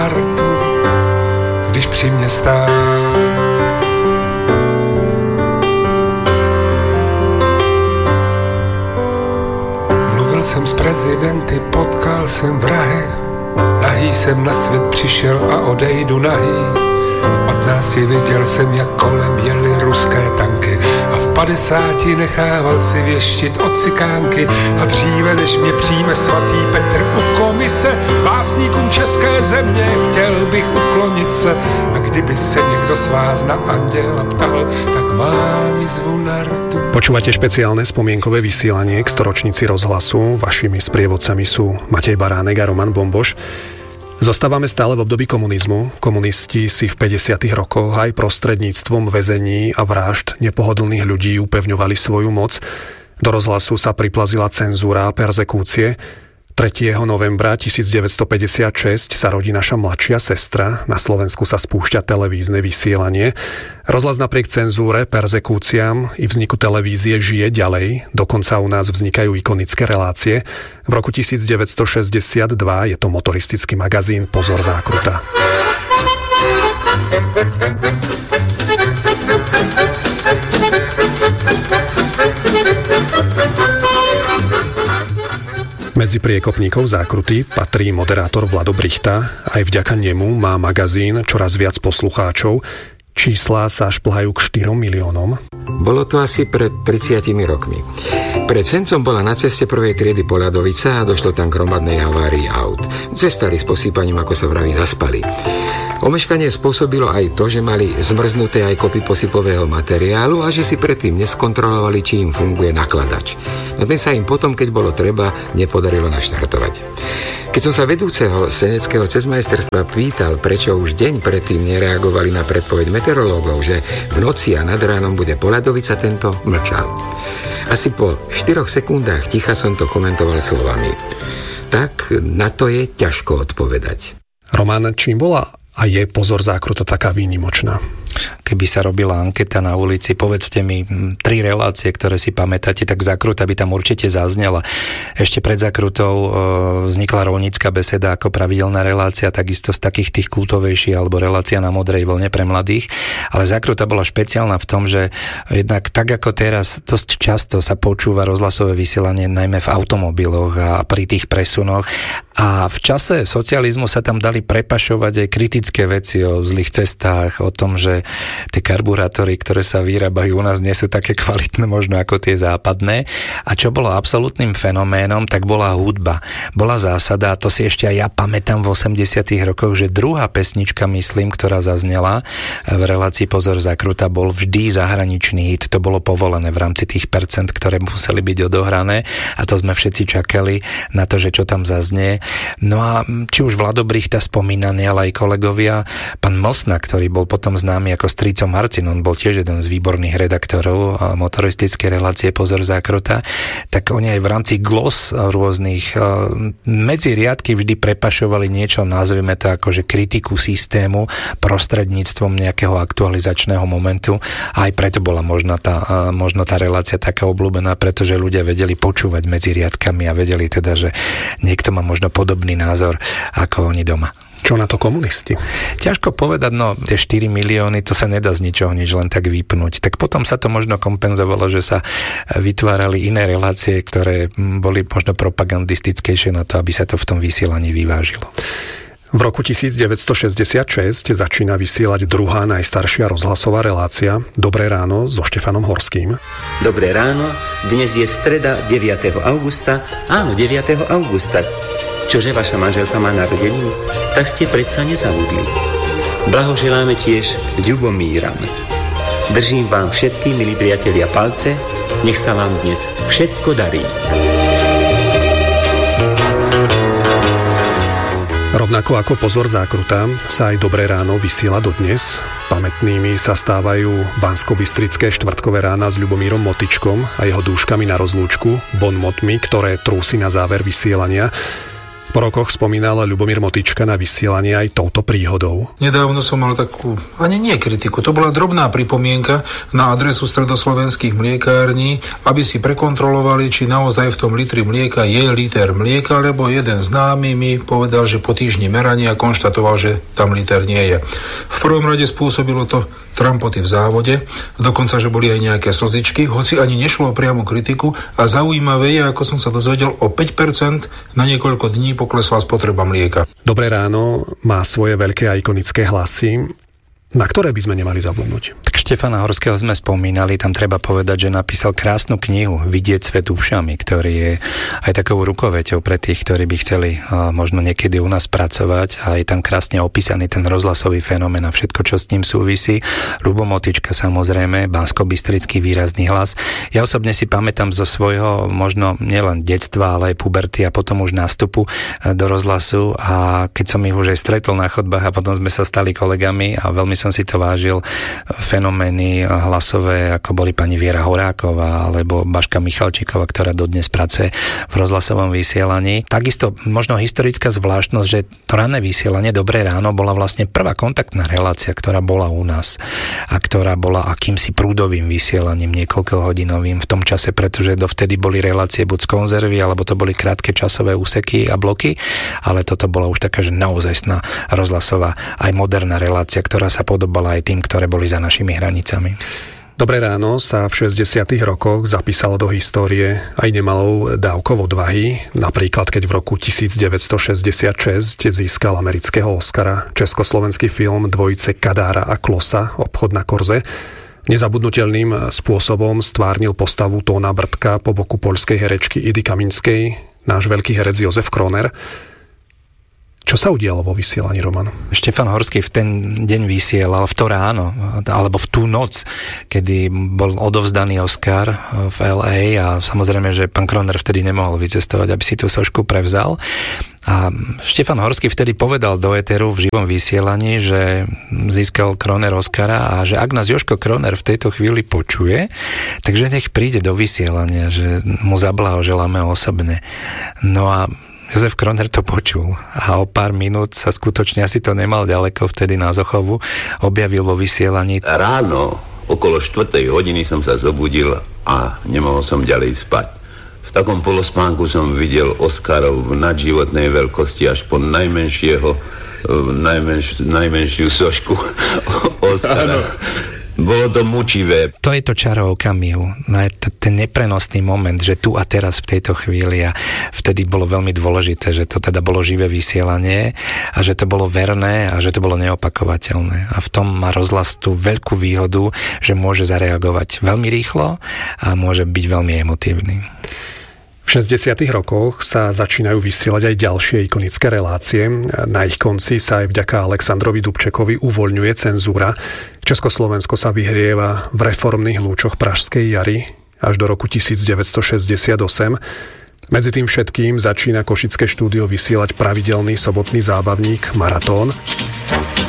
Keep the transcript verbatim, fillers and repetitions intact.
Když při mě stál. Mluvil jsem s prezidenty, potkal jsem vrahy. Nahý jsem na svět přišel a odejdu nahý. V patnácti viděl jsem, jak kolem jeli ruské tanky a v padesáti nechával si věštit od cikánky a dříve, než mě přijme svatý Petr u komise básníkům české země, chtěl bych uklonit se a kdyby se někdo z vás na anděla ptal, tak vám zvu na rtu. Počúvate špeciálne spomienkové vysielanie k storočnici rozhlasu. Vašimi sprievodcami sú Matej Baránek a Roman Bomboš. Zostávame stále v období komunizmu. Komunisti si v päťdesiatych rokoch aj prostredníctvom väzení a vražd nepohodlných ľudí upevňovali svoju moc. Do rozhlasu sa priplazila cenzúra a perzekúcie. tretieho novembra devätnásťstopäťdesiatšesť sa rodí naša mladšia sestra. Na Slovensku sa spúšťa televízne vysielanie. Rozhlas napriek cenzúre, perzekúciám i vzniku televízie žije ďalej. Dokonca u nás vznikajú ikonické relácie. V roku devätnásťstošesťdesiatdva je to motoristický magazín Pozor zákruta. Medzi priekopníkov zákruty patrí moderátor Vlado Brichta. Aj vďaka nemu má magazín čoraz viac poslucháčov. Čísla sa až šplhajú k štyrom miliónom. Bolo to asi pred tridsiatimi rokmi. Pred Sencom bola na ceste prvej triedy Poľadovica a došlo tam k hromadnej havárii aut. Cestali s posýpaním, ako sa vraví, zaspali. Omeškanie spôsobilo aj to, že mali zmrznuté aj kopy posypového materiálu a že si predtým neskontrolovali, či im funguje nakladač. No ten sa im potom, keď bolo treba, nepodarilo naštartovať. Keď som sa vedúceho seneckého cestmajsterstva pýtal, prečo už deň predtým nereagovali na predpoveď meteorológov, že v noci a nad ránom bude Poľadovica, tento mlčal. Asi po štyroch sekundách ticha som to komentoval slovami. Tak na to je ťažko odpovedať. Roman, čím bola a je Pozor zákruta taká výnimočná? Keby sa robila anketa na ulici, povedzte mi tri relácie, ktoré si pamätáte, tak zákruta by tam určite zaznela. Ešte pred zákrutou e, vznikla Roľnícka beseda ako pravidelná relácia, takisto z takých tých kultovejších, alebo relácia na modrej vlne pre mladých. Ale zákruta bola špeciálna v tom, že jednak tak ako teraz dosť často sa počúva rozhlasové vysielanie najmä v automobiloch a pri tých presunoch. A v čase socializmu sa tam dali prepašovať aj kritické veci o zlých cestách, o tom, že tie karburátory, ktoré sa vyrábajú u nás, nie sú také kvalitné možno ako tie západné. A čo bolo absolútnym fenoménom, tak bola hudba. Bola zásada, a to si ešte aj ja pamätám v osemdesiatych rokoch, že druhá pesnička, myslím, ktorá zaznela v relácii Pozor zákruta, bol vždy zahraničný hit. To bolo povolené v rámci tých percent, ktoré museli byť odohrané, a to sme všetci čakali na to, že čo tam zaznie. No a či už Vlado Brichta spomínaný, ale aj kolegovia, pán Mosna, ktorý bol potom známy ako strýco Marcin, on bol tiež jeden z výborných redaktorov motoristickej relácie Pozor zákruta, tak oni aj v rámci glos rôznych medzi riadky vždy prepašovali niečo, nazvime to ako že kritiku systému prostredníctvom nejakého aktualizačného momentu, a aj preto bola možno tá, možno tá relácia taká obľúbená, pretože ľudia vedeli počúvať medzi riadkami a vedeli teda, že niekto má možno podobný názor ako oni doma. Čo na to komunisti? Ťažko povedať, no tie štyri milióny, to sa nedá z ničoho nič len tak vypnúť. Tak potom sa to možno kompenzovalo, že sa vytvárali iné relácie, ktoré boli možno propagandistickejšie na to, aby sa to v tom vysielaní vyvážilo. V roku devätnásťstošesťdesiatšesť začína vysielať druhá najstaršia rozhlasová relácia Dobré ráno so Štefanom Horským. Dobré ráno, dnes je streda deviateho augusta, áno, deviateho augusta. Čože vaša manželka má narodeniny? Tak ste predsa nezabudli. Blahoželáme tiež Ľubomíram. Držím vám všetkým, milí priatelia, palce. Nech sa vám dnes všetko darí. Rovnako ako Pozor zákruta sa aj Dobré ráno vysiela dodnes. Pamätnými sa stávajú banskobystrické štvrtkové rána s Ľubomírom Motičkom a jeho dúškami na rozlúčku, bonmotmi, ktoré trúsi na záver vysielania. Po rokoch spomínal Ľubomír Motička na vysielanie aj touto príhodou. Nedávno som mal takú, ani nie kritiku, to bola drobná pripomienka na adresu stredoslovenských mliekární, aby si prekontrolovali, či naozaj v tom litri mlieka je liter mlieka, lebo jeden známy mi povedal, že po týždni merania konštatoval, že tam liter nie je. V prvom rade spôsobilo to trampoty v závode, dokonca, že boli aj nejaké slzičky, hoci ani nešlo o priamu kritiku a zaujímavé je, ako som sa dozvedel, o päť percent na niekoľko dní poklesla spotreba mlieka. Dobré ráno má svoje veľké a ikonické hlasy, na ktoré by sme nemali zabudnúť. Tak Štefana Horského sme spomínali, tam treba povedať, že napísal krásnu knihu Vidieť svet ušami, ktorý je aj takou rukoveťou pre tých, ktorí by chceli možno niekedy u nás pracovať, a je tam krásne opísaný ten rozhlasový fenomén a všetko, čo s ním súvisí. Ľubo Motička, samozrejme, banskobystrický výrazný hlas. Ja osobne si pamätám zo svojho možno nielen detstva, ale aj puberty a potom už nástupu do rozhlasu, a keď som ich už aj stretol na chodbách a potom sme sa stali kolegami a veľmi som si to vážil, fenomény hlasové, ako boli pani Viera Horáková alebo Baška Michalčíková, ktorá dodnes pracuje v rozhlasovom vysielaní. Takisto možno historická zvláštnosť, že to ranné vysielanie Dobré ráno bola vlastne prvá kontaktná relácia, ktorá bola u nás a ktorá bola akýmsi prúdovým vysielaním niekoľkohodinovým v tom čase, pretože dovtedy boli relácie buď z konzervy, alebo to boli krátke časové úseky a bloky, ale toto bola už taká, že naozajstná rozhlasová aj moderná relácia, ktorá sa podobala aj tým, ktoré boli za našimi hranicami. Dobré ráno sa v šesťdesiatych rokoch zapísalo do histórie aj nemalou dávkou odvahy. Napríklad, keď v roku devätnásťstošesťdesiatšesť získal amerického Oscara československý film dvojice Kadára a Klosa, Obchod na korze. Nezabudnutelným spôsobom stvárnil postavu Tóna Brdka po boku poľskej herečky Idy Kaminskej, náš veľký herec Jozef Kroner. Čo sa udialo vo vysielaní, Roman? Štefan Horský v ten deň vysielal, v to ráno, alebo v tú noc, kedy bol odovzdaný Oscar v el ej, a samozrejme, že pán Kroner vtedy nemohol vycestovať, aby si tú sošku prevzal. A Štefan Horský vtedy povedal do éteru v živom vysielaní, že získal Kroner Oscara a že ak nás Jožko Kroner v tejto chvíli počuje, takže nech príde do vysielania, že mu zablahoželáme osobne. No a Jozef Kroner to počul a o pár minút sa skutočne, asi to nemal ďaleko vtedy na Zochovu, objavil vo vysielaní. Ráno okolo štvrtej hodiny som sa zobudil a nemohol som ďalej spať. V takom polospánku som videl Oscarov v nadživotnej veľkosti až po najmenšieho, najmenš, najmenšiu sošku Oscara. Bolo to mučivé. To je to čaro okamihu, ten neprenosný moment, že tu a teraz v tejto chvíli, a vtedy bolo veľmi dôležité, že to teda bolo živé vysielanie a že to bolo verné a že to bolo neopakovateľné. A v tom má rozhlas tú veľkú výhodu, že môže zareagovať veľmi rýchlo a môže byť veľmi emotívny. V šesťdesiatych rokoch sa začínajú vysielať aj ďalšie ikonické relácie. Na ich konci sa aj vďaka Alexandrovi Dubčekovi uvoľňuje cenzúra. Československo sa vyhrieva v reformných lúčoch pražskej jary až do roku devätnásťstošesťdesiatosem. Medzi tým všetkým začína košické štúdio vysielať pravidelný sobotný zábavník Maratón.